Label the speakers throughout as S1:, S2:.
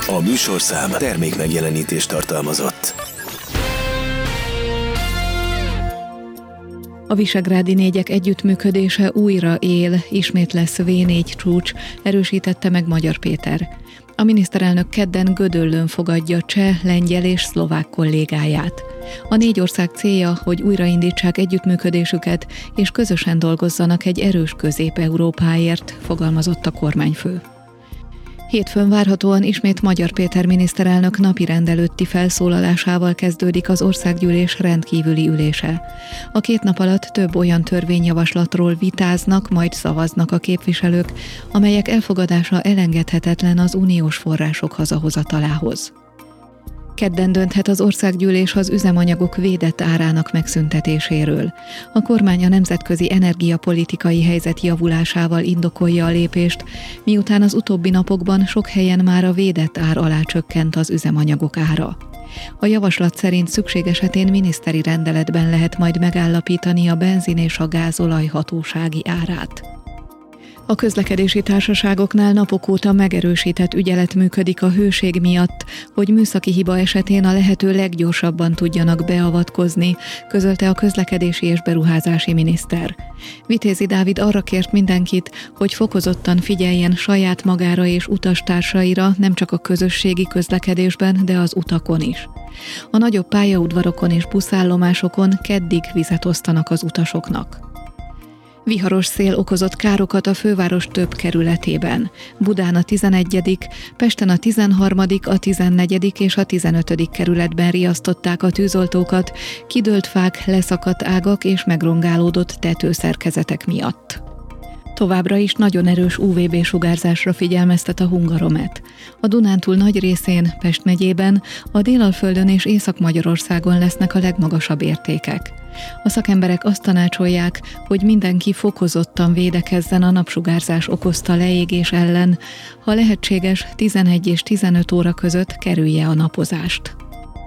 S1: A műsorszám termék megjelenítést tartalmazott.
S2: A visegrádi négyek együttműködése újra él, ismét lesz V4 csúcs, erősítette meg Magyar Péter. A miniszterelnök kedden Gödöllőn fogadja cseh, lengyel és szlovák kollégáját. A négy ország célja, hogy újraindítsák együttműködésüket, és közösen dolgozzanak egy erős Közép-Európáért, fogalmazott a kormányfő. Hétfőn várhatóan ismét Magyar Péter miniszterelnök napirend előtti felszólalásával kezdődik az országgyűlés rendkívüli ülése. A 2 nap alatt több olyan törvényjavaslatról vitáznak, majd szavaznak a képviselők, amelyek elfogadása elengedhetetlen az uniós források hazahozatalához. Kedden dönthet az országgyűlés az üzemanyagok védett árának megszüntetéséről. A kormány a nemzetközi energiapolitikai helyzet javulásával indokolja a lépést, miután az utóbbi napokban sok helyen már a védett ár alá csökkent az üzemanyagok ára. A javaslat szerint szükség esetén miniszteri rendeletben lehet majd megállapítani a benzin és a gázolaj hatósági árát. A közlekedési társaságoknál napok óta megerősített ügyelet működik a hőség miatt, hogy műszaki hiba esetén a lehető leggyorsabban tudjanak beavatkozni, közölte a közlekedési és beruházási miniszter. Vitézi Dávid arra kért mindenkit, hogy fokozottan figyeljen saját magára és utastársaira, nem csak a közösségi közlekedésben, de az utakon is. A nagyobb pályaudvarokon és buszállomásokon keddig vizet osztanak az utasoknak. Viharos szél okozott károkat a főváros több kerületében. Budán a 11., Pesten a 13., a 14. és a 15. kerületben riasztották a tűzoltókat, kidőlt fák, leszakadt ágak és megrongálódott tetőszerkezetek miatt. Továbbra is nagyon erős UVB-sugárzásra figyelmeztet a Hungaromet. A Dunántúl nagy részén, Pest megyében, a Délalföldön és Észak-Magyarországon lesznek a legmagasabb értékek. A szakemberek azt tanácsolják, hogy mindenki fokozottan védekezzen a napsugárzás okozta leégés ellen, ha lehetséges 11 és 15 óra között kerülje a napozást.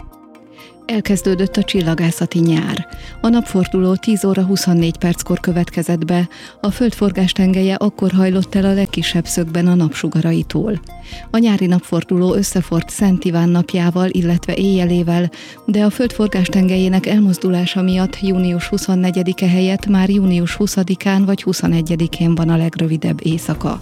S2: Elkezdődött a csillagászati nyár. A napforduló 10 óra 24 perckor következett be, a Földforgás tengelye akkor hajlott el a legkisebb szögben a napsugaraitól. A nyári napforduló összefort Szent Iván napjával, illetve éjjelével, de a Földforgás tengelyének elmozdulása miatt június 24-e helyett már június 20-án vagy 21-én van a legrövidebb éjszaka.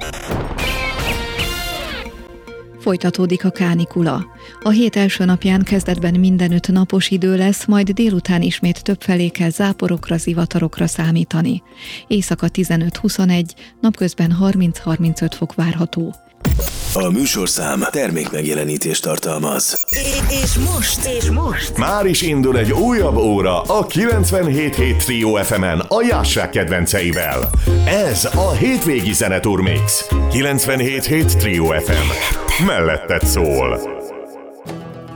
S2: Folytatódik a kánikula. A hét első napján kezdetben mindenütt napos idő lesz, majd délután ismét többfelé kell záporokra, zivatarokra számítani. Éjszaka 15-21, napközben 30-35 fok várható.
S1: A műsorszám termék megjelenítést tartalmaz.
S3: És most
S4: már is indul egy újabb óra a 97.7 Trio FM-en a Jássák kedvenceivel. Ez a hétvégi zeneturmix. 97.7 Trio FM. Melletted szól.